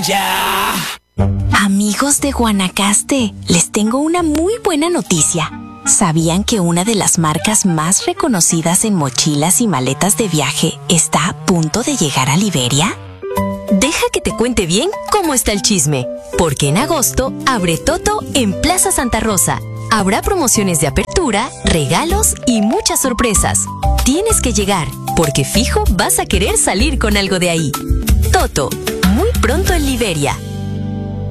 ya. Amigos de Guanacaste, les tengo una muy buena noticia. ¿Sabían que una de las marcas más reconocidas en mochilas y maletas de viaje está a punto de llegar a Liberia? Deja que te cuente bien cómo está el chisme, porque en agosto abre Toto en Plaza Santa Rosa. Habrá promociones de apertura, regalos y muchas sorpresas. Tienes que llegar, porque fijo vas a querer salir con algo de ahí. Toto, muy pronto en Liberia.